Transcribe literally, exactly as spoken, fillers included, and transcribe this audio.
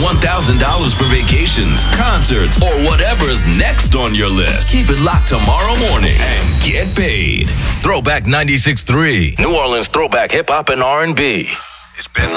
one thousand dollars for vacations, concerts, or whatever's next on your list. Keep it locked tomorrow morning and get paid. Throwback ninety-six point three, New Orleans throwback hip hop and R and B. It's been